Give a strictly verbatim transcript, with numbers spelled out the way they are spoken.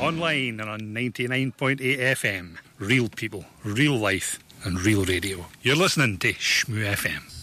Online and on ninety-nine point eight F M. Real people, real life, and real radio. You're listening to Shmoo F M.